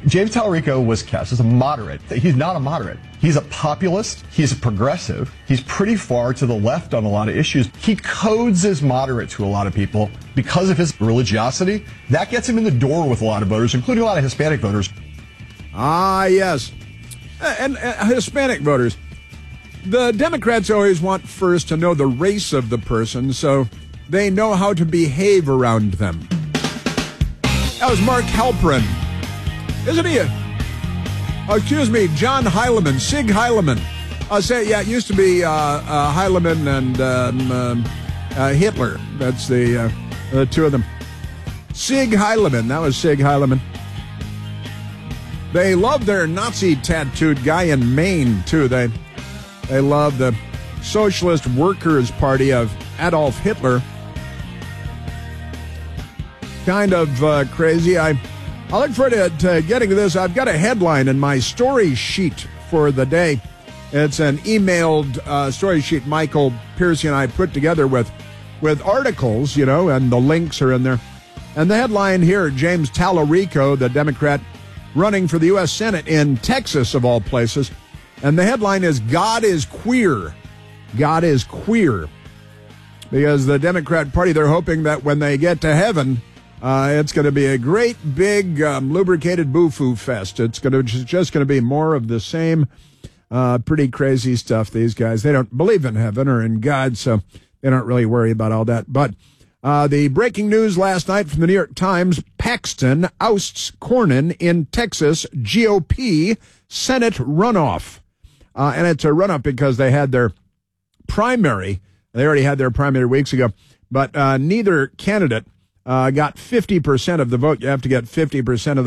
James Tallarico was cast as a moderate. He's not a moderate. He's a populist. He's a progressive. He's pretty far to the left on a lot of issues. He codes as moderate to a lot of people because of his religiosity. That gets him in the door with a lot of voters, including a lot of Hispanic voters. Ah, yes. And Hispanic voters. The Democrats always want first to know the race of the person so they know how to behave around them. That was Mark Halperin. Isn't he? John Heilemann, Sig Heilemann. It used to be Heilemann and Hitler. That's the two of them. Sig Heilemann. That was Sig Heilemann. They love their Nazi tattooed guy in Maine, too. They love the Socialist Workers' Party of Adolf Hitler. Kind of crazy. I look forward to getting to this. I've got a headline in my story sheet for the day. It's an emailed story sheet Michael Piercy and I put together with articles, and the links are in there. And the headline here, James Tallarico, the Democrat running for the U.S. Senate in Texas, of all places. And the headline is, God is queer. God is queer. Because the Democrat Party, they're hoping that when they get to heaven, it's going to be a great big lubricated boo-foo fest. It's just going to be more of the same pretty crazy stuff. These guys, they don't believe in heaven or in God, so they don't really worry about all that. But the breaking news last night from the New York Times, Paxton ousts Cornyn in Texas GOP Senate runoff. And it's a runoff because they had their primary. They already had their primary weeks ago. But neither candidate got 50% of the vote. You have to get 50% of the